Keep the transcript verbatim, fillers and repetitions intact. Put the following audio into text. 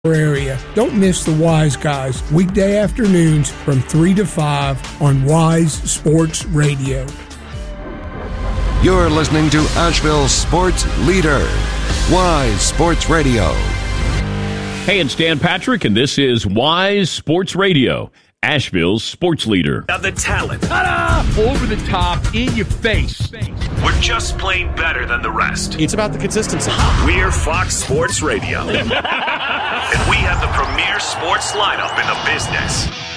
area. Don't miss the Wise Guys weekday afternoons from three to five on Wise Sports Radio. You're listening to Asheville's sports leader, Wise Sports Radio. Hey, it's Dan Patrick, and this is Wise Sports Radio, Asheville's sports leader. Now the talent. Ta-da! Over the top, in your face. We're just plain better than the rest. It's about the consistency. We're Fox Sports Radio. And we have the premier sports lineup in the business.